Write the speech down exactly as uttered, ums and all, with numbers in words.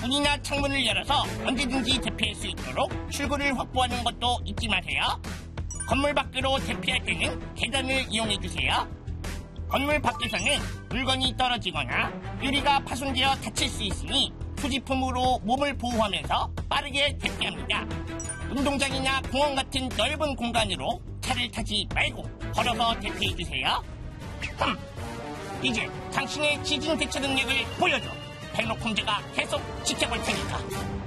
문이나 창문을 열어서 언제든지 대피할 수 있도록 출구를 확보하는 것도 잊지 마세요. 건물 밖으로 대피할 때는 계단을 이용해주세요. 건물 밖에서는 물건이 떨어지거나 유리가 파손되어 다칠 수 있으니 투지품으로 몸을 보호하면서 빠르게 대피합니다. 운동장이나 공원 같은 넓은 공간으로 차를 타지 말고 걸어서 대피해주세요. 흠, 이제 당신의 지진 대처 능력을 보여줘. 벨록 형제가 계속 지켜볼 테니까.